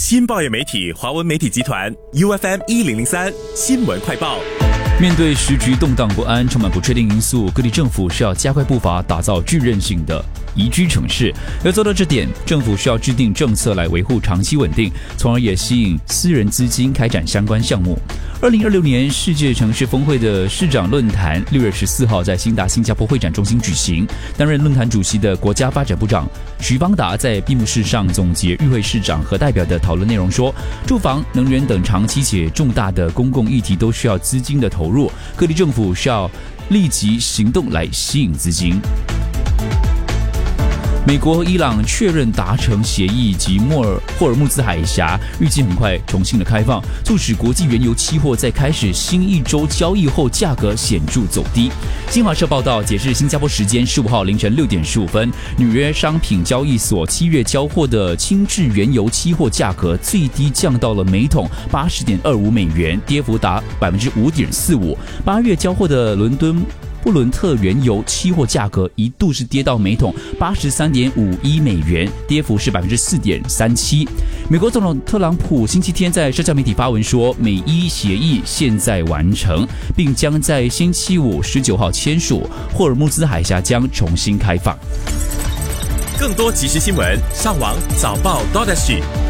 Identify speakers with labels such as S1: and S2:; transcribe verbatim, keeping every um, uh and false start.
S1: 新报业媒体华文媒体集团 U F M 一零零三新闻快报。
S2: 面对时局动荡不安、充满不确定因素，各地政府是要加快步伐，打造具韧性的宜居城市。要做到这点，政府需要制定政策来维护长期稳定，从而也吸引私人资金开展相关项目。二零二六年世界城市峰会的市长论坛六月十四号在新达新加坡会展中心举行。担任论坛主席的国家发展部长徐邦达在闭幕式上总结与会市长和代表的讨论内容说，住房、能源等长期且重大的公共议题都需要资金的投入，各地政府需要立即行动来吸引资金。美国和伊朗确认达成协议及莫尔霍尔木兹海峡预计很快重新的开放，促使国际原油期货在开始新一周交易后价格显著走低。新华社报道，截至新加坡时间十五号凌晨六点十五分，纽约商品交易所七月交货的轻质原油期货价格最低降到了每桶八十点二五美元，跌幅达百分之五点四五。八月交货的伦敦布伦特原油期货价格一度是跌到每桶八十三点五一美元，跌幅是百分之四点三七。美国总统特朗普星期天在社交媒体发文说，美伊协议现在完成，并将在星期五十九号签署，霍尔木兹海峡将重新开放。
S1: 更多即时新闻，上网早报 .S G。